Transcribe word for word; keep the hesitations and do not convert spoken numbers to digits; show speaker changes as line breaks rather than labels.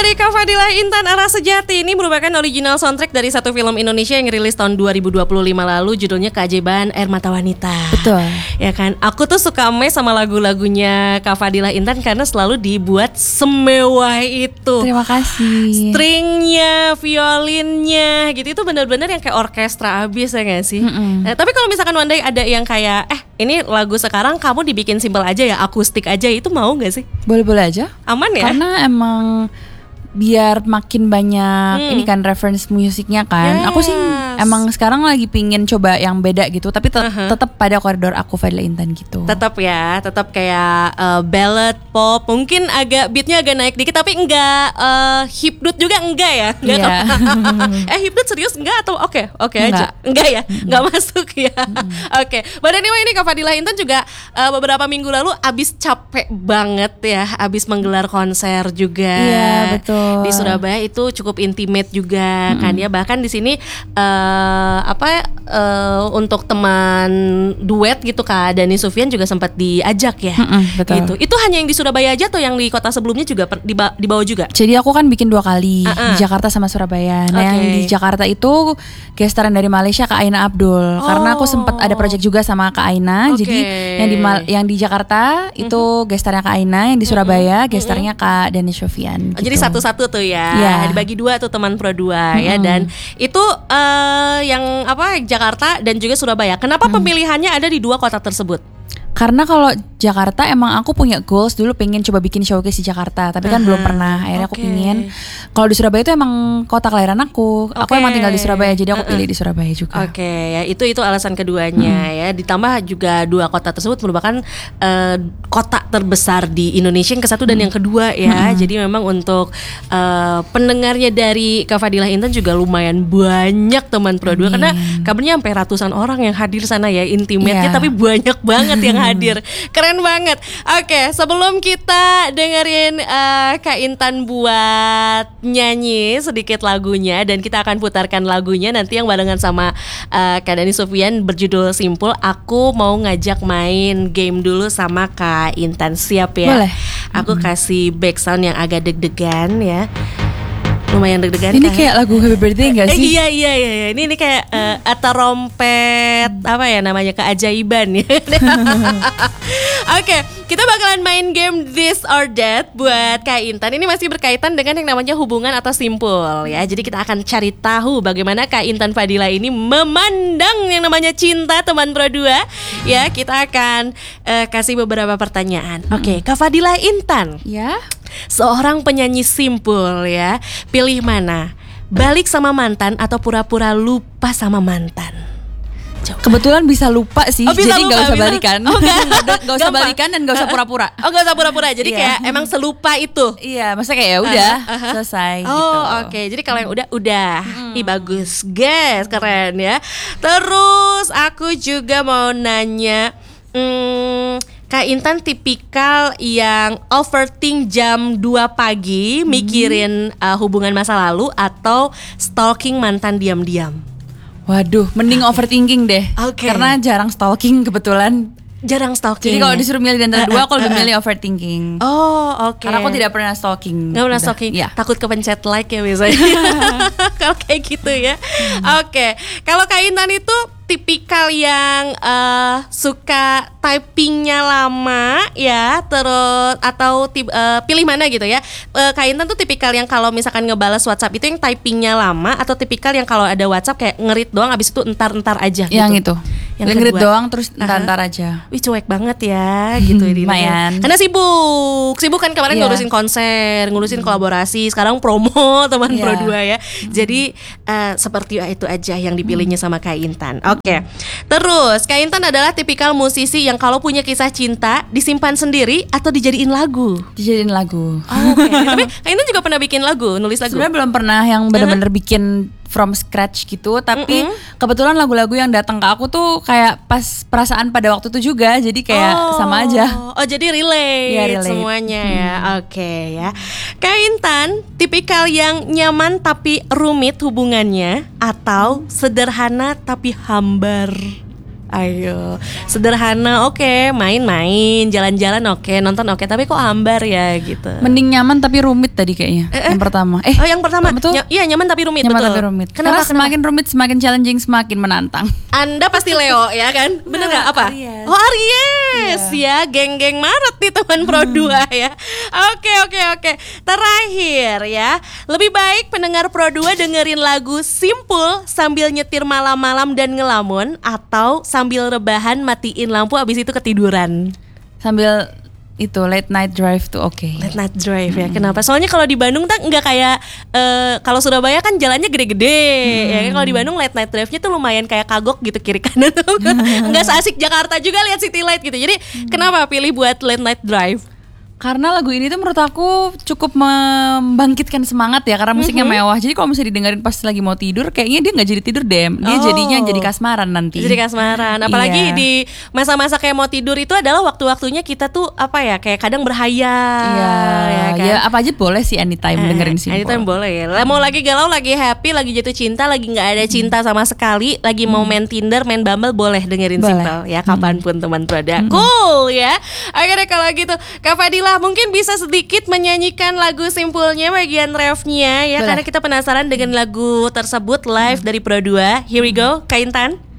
dari Kak Fadilah Intan Arah Sejati. Ini merupakan original soundtrack dari satu film Indonesia yang rilis tahun dua ribu dua puluh lima lalu. Judulnya Keajaiban Air Mata Wanita.
Betul.
Ya kan, aku tuh suka mes sama lagu-lagunya Kak Fadilah Intan karena selalu dibuat semewah itu.
Terima kasih.
Stringnya, violinnya gitu, itu benar-benar yang kayak orkestra abis ya gak sih? Nah, tapi kalau misalkan one day ada yang kayak eh ini lagu sekarang kamu dibikin simpel aja ya, akustik aja, itu mau gak sih?
Boleh-boleh aja.
Aman ya?
Karena emang biar makin banyak hmm. ini kan reference musiknya kan.
Yes.
Aku sih emang sekarang lagi pingin coba yang beda gitu, tapi te-
uh-huh.
tetap pada koridor aku Fadilah Intan gitu.
Tetap ya, tetap kayak uh, ballad pop, mungkin agak beatnya agak naik dikit, tapi enggak uh, hipdut juga enggak ya? Enggak. Yeah. eh hipdut serius enggak atau oke okay, oke okay aja? Enggak ya, mm-hmm. enggak masuk ya. Mm-hmm. Oke. Okay. But anyway, ini Kak Fadilah Intan juga uh, beberapa minggu lalu abis capek banget ya, abis menggelar konser juga.
Iya yeah, betul.
Di Surabaya itu cukup intimate juga mm-hmm. kan ya, bahkan di sini uh, apa uh, untuk teman duet gitu Kak Dani Sufyan juga sempat diajak ya.
Mm-hmm, betul.
Gitu. Itu hanya yang di Surabaya aja atau yang di kota sebelumnya juga diba- dibawa juga?
Jadi aku kan bikin dua kali
uh-uh.
di Jakarta sama Surabaya. Nah okay. yang di Jakarta itu gestaran dari Malaysia Kak Aina Abdul. Oh. Karena aku sempat ada project juga sama Kak Aina. Okay. Jadi yang di Mal- yang di Jakarta itu mm-hmm. gestarnya Kak Aina, yang di Surabaya mm-hmm. gestarnya Kak Dani Sufyan.
Oh,
gitu.
jadi satu-satu tuh ya, yeah. dibagi dua tuh teman Pro dua mm-hmm. ya, dan itu uh, yang apa Jakarta dan juga Surabaya. Kenapa mm. pemilihannya ada di dua kota tersebut?
Karena kalau Jakarta emang aku punya goals dulu pengen coba bikin showcase di Jakarta, tapi kan uh-huh. belum pernah. Akhirnya okay. aku pingin. Kalau di Surabaya itu emang kota kelahiran aku. Okay. Aku emang tinggal di Surabaya, jadi aku uh-uh. pilih di Surabaya juga.
Oke, okay, ya itu itu alasan keduanya hmm. ya. Ditambah juga dua kota tersebut merupakan uh, kota terbesar di Indonesia yang ke satu dan hmm. yang kedua ya. Hmm. Jadi memang untuk uh, pendengarnya dari Kak Fadilah Intan juga lumayan banyak teman Pro dua, karena kabarnya sampai ratusan orang yang hadir sana ya, intimate-nya, yeah. tapi banyak banget yang hadir. Keren banget. Oke, sebelum kita dengerin uh, Kak Intan buat nyanyi sedikit lagunya, dan kita akan putarkan lagunya nanti yang barengan sama uh, Kak Dani Sufyan berjudul Simpul. Aku mau ngajak main game dulu sama Kak Intan. Siap ya? Boleh. Aku mm-hmm. kasih back sound yang agak deg-degan ya. Lumayan deg-degan.
Ini
kan?
Kayak lagu Happy Birthday gak sih?
Eh, iya iya iya. Ini ini kayak uh, atarompet apa ya namanya, keajaiban ya. Oke, okay, kita bakalan main game This or That buat Kak Intan. Ini masih berkaitan dengan yang namanya hubungan atau simpul ya. Jadi kita akan cari tahu bagaimana Kak Intan Fadilah ini memandang yang namanya cinta, teman Pro dua. Ya, kita akan uh, kasih beberapa pertanyaan. Oke, okay, Kak Fadilah Intan.
Ya.
Seorang penyanyi simpul ya, pilih mana? Balik sama mantan atau pura-pura lupa sama mantan?
Coba. Kebetulan bisa lupa sih, oh, bisa jadi nggak usah bisa. balikan,
oh,
nggak usah balikan dan nggak usah pura-pura.
Oh, nggak usah pura-pura, jadi yeah. kayak emang selupa itu.
Iya, maksudnya kayak ya udah uh, uh-huh. selesai.
Oh,
gitu.
oke. Okay. Jadi kalau yang udah udah, hmm. ih bagus, guys, keren ya. Terus aku juga mau nanya. Hmm, Kak Intan tipikal yang overthink jam dua pagi hmm. mikirin uh, hubungan masa lalu atau stalking mantan diam-diam?
Waduh, mending overthinking deh.
Okay.
Karena jarang stalking kebetulan.
Jarang stalking.
Jadi kalau disuruh milih di antara dua, aku lebih milih overthinking.
Oh, oke. Okay.
Karena aku tidak pernah stalking.
Gak pernah stalking. Ya. Takut kepencet like ya biasanya. Kalau kayak gitu ya. Hmm. Oke. Okay. Kalau Kak Intan itu tipikal yang uh, suka typingnya lama ya, terus atau tip, uh, pilih mana gitu ya. Uh, Kak Intan tuh tipikal yang kalau misalkan ngebales WhatsApp itu yang typingnya lama, atau tipikal yang kalau ada WhatsApp kayak ngerit doang abis itu entar-entar aja gitu.
Yang itu. Yang ngerit doang terus entar-entar uh-huh. aja.
Wih, cuek banget ya gitu ini.
Lumayan.
Karena sibuk. Sibuk kan kemarin yeah. ngurusin konser, ngurusin hmm. kolaborasi, sekarang promo teman yeah. Pro dua ya. Hmm. Jadi uh, seperti itu aja yang dipilihnya sama Kak Intan. Oke. Okay. Terus Kak Intan adalah tipikal musisi yang kalau punya kisah cinta disimpan sendiri atau dijadiin lagu?
Dijadiin lagu.
Oh, oke. Okay. Tapi Kak Intan juga pernah bikin lagu, nulis lagu?
Sebenarnya belum pernah yang benar-benar uh-huh. bikin from scratch gitu, tapi mm-hmm. kebetulan lagu-lagu yang datang ke aku tuh kayak pas perasaan pada waktu itu juga, jadi kayak
oh.
sama aja.
Oh, jadi relate, ya, relate. semuanya hmm. ya. Oke okay, ya. Kak Intan tipikal yang nyaman tapi rumit hubungannya atau sederhana tapi hambar? Ayo, sederhana oke, okay. Main-main, jalan-jalan oke, okay. Nonton oke, okay. Tapi kok hambar ya gitu.
Mending nyaman tapi rumit tadi kayaknya. Eh, yang pertama.
Eh, oh yang pertama. Betul. Ny- iya nyaman tapi rumit.
Nyaman
betul.
tapi rumit.
Kenapa?
Karena semakin kenapa? rumit semakin challenging semakin menantang.
Anda pasti Leo ya kan? Bener nggak? Apa?
Aries.
Oh Aries yeah. ya, geng-geng Maret nih teman hmm. Pro dua ya. Oke oke oke. Terakhir ya, lebih baik pendengar Pro dua dengerin lagu Simpul sambil nyetir malam-malam dan ngelamun, atau sambil rebahan matiin lampu abis itu ketiduran?
Sambil itu late night drive tuh oke. Okay.
Late night drive ya. Hmm. Kenapa? Soalnya kalau di Bandung tak nggak kayak uh, kalau Surabaya kan jalannya gede-gede. Hmm. Ya kan, kalau di Bandung late night drive-nya tuh lumayan kayak kagok gitu kiri kanan tuh. Nggak seasik Jakarta juga lihat city light gitu. Jadi hmm. kenapa pilih buat late night drive?
Karena lagu ini tuh menurut aku cukup membangkitkan semangat ya, karena musiknya mm-hmm. mewah. Jadi kalau misalnya didengerin pas lagi mau tidur, kayaknya dia nggak jadi tidur deh. Dia oh. jadinya jadi kasmaran nanti.
Jadi kasmaran. Apalagi iya. di masa-masa kayak mau tidur itu adalah waktu-waktunya kita tuh apa ya, kayak kadang berhayal.
Iya.
Ya, kan?
Ya apa aja boleh sih anytime eh, dengerin Simpul.
Anytime boleh ya. Mau lagi galau, lagi happy, lagi jatuh cinta, lagi nggak ada cinta sama sekali, lagi hmm. mau main Tinder, main Bumble, boleh dengerin boleh. Simpul ya. Kapanpun hmm. teman Proda. Hmm. Cool ya. Oke deh kalau gitu, Kak Fadila mungkin bisa sedikit menyanyikan lagu Simpulnya bagian refnya ya. Boleh. Karena kita penasaran dengan lagu tersebut live hmm. dari Pro dua. Here we go, Kak Intan.